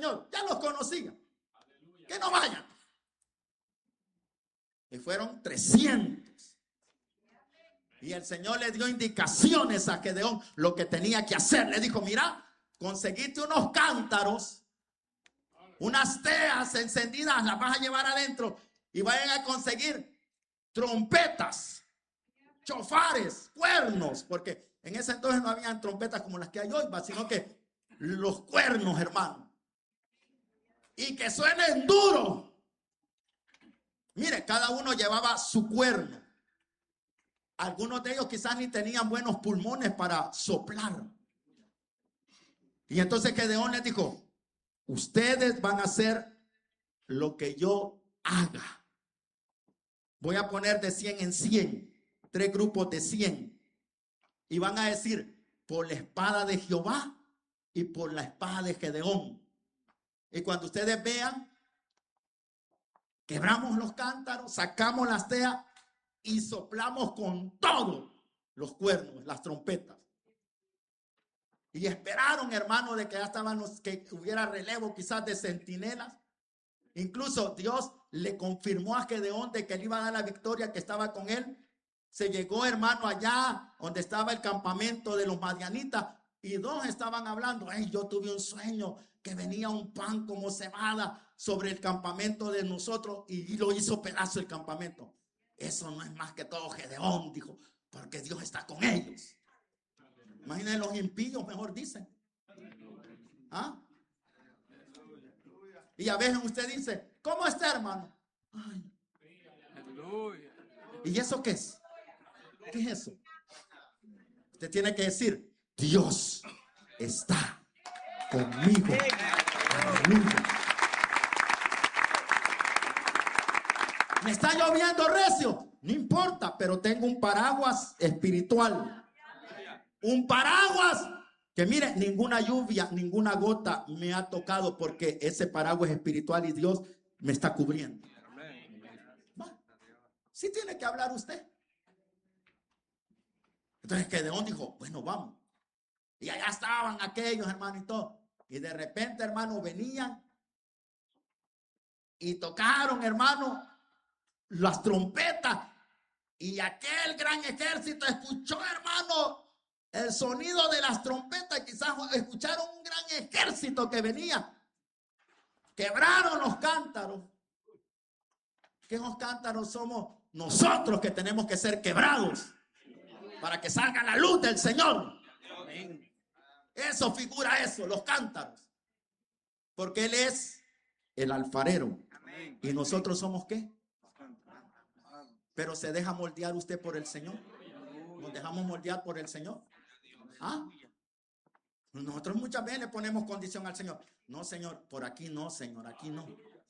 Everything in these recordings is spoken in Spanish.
Dios, ya los conocía. Que no vayan. Y fueron 300. Y el Señor le dio indicaciones a Gedeón lo que tenía que hacer. Le dijo, mira, conseguiste unos cántaros, unas teas encendidas, las vas a llevar adentro y vayan a conseguir trompetas, chofares, cuernos, porque en ese entonces no habían trompetas como las que hay hoy, sino que los cuernos, hermano. Y que suenen duro. Mire, cada uno llevaba su cuerno. Algunos de ellos quizás ni tenían buenos pulmones para soplar. Y entonces Gedeón les dijo, ustedes van a hacer lo que yo haga. Voy a poner de 100 en 100, 3 grupos de 100. Y van a decir, por la espada de Jehová y por la espada de Gedeón. Y cuando ustedes vean, quebramos los cántaros, sacamos las teas y soplamos con todo los cuernos, las trompetas. Y esperaron, hermano, de que ya estaban que hubiera relevo quizás de centinelas. Incluso Dios le confirmó a Gedeón de que él iba a dar la victoria, que estaba con él. Se llegó, hermano, allá donde estaba el campamento de los madianitas y 2 estaban hablando. Hey, yo tuve un sueño que venía un pan como cebada sobre el campamento de nosotros y lo hizo pedazo el campamento. Eso no es más que todo Gedeón, dijo, porque Dios está con ellos. Imagínense los impíos, mejor dicen. ¿Ah? Y a veces usted dice, ¿cómo está, hermano? Ay. ¿Y eso qué es? ¿Qué es eso? Usted tiene que decir, Dios está conmigo. Aleluya. Me está lloviendo recio. No importa, pero tengo un paraguas espiritual. Un paraguas que mire, ninguna lluvia, ninguna gota me ha tocado porque ese paraguas espiritual y Dios me está cubriendo. Sí tiene que hablar usted. Entonces Gedeón dijo, bueno, vamos. Y allá estaban aquellos, hermano, y todo. Y de repente, hermano, venían y tocaron, hermano, las trompetas. Y aquel gran ejército escuchó, hermano, el sonido de las trompetas. Quizás escucharon un gran ejército que venía. Quebraron los cántaros. Que esos cántaros somos nosotros, que tenemos que ser quebrados para que salga la luz del Señor. Eso figura eso, los cántaros. Porque Él es el alfarero. ¿Y nosotros somos qué? Pero se deja moldear usted por el Señor. Nos dejamos moldear por el Señor. ¿Ah? Nosotros muchas veces le ponemos condición al Señor. No, Señor, por aquí no, Señor, aquí no.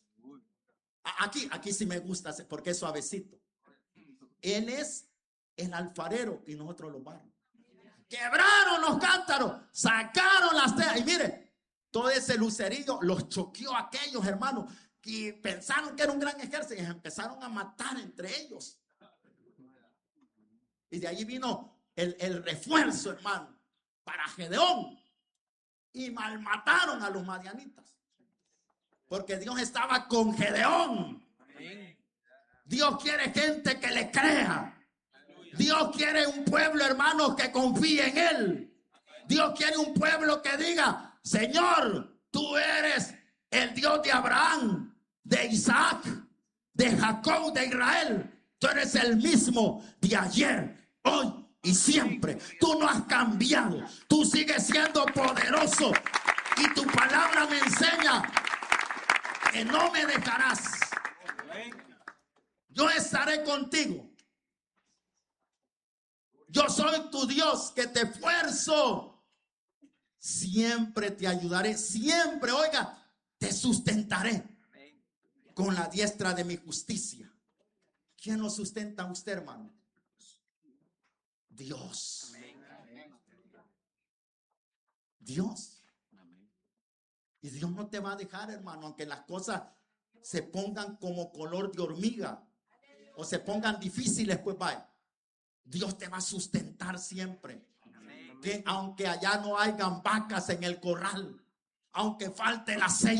Aquí sí me gusta porque es suavecito. Él es el alfarero y nosotros los barros. Quebraron los cántaros, sacaron las teas. Y mire, todo ese lucerillo los choqueó a aquellos hermanos que pensaron que era un gran ejército y empezaron a matar entre ellos. Y de allí vino el refuerzo, hermano, para Gedeón. Y malmataron a los madianitas. Porque Dios estaba con Gedeón. Dios quiere gente que le crea. Dios quiere un pueblo, hermano, que confíe en Él. Dios quiere un pueblo que diga, Señor, tú eres el Dios de Abraham, de Isaac, de Jacob, de Israel. Tú eres el mismo de ayer, hoy y siempre. Tú no has cambiado. Tú sigues siendo poderoso. Y tu palabra me enseña que no me dejarás. Yo estaré contigo. Yo soy tu Dios que te esfuerzo. Siempre te ayudaré. Siempre, oiga, te sustentaré con la diestra de mi justicia. ¿Quién lo sustenta a usted, hermano? Dios. Dios. Y Dios no te va a dejar, hermano, aunque las cosas se pongan como color de hormiga o se pongan difíciles, pues vaya. Dios te va a sustentar siempre. Que aunque allá no hayan vacas en el corral, aunque falte el aceite,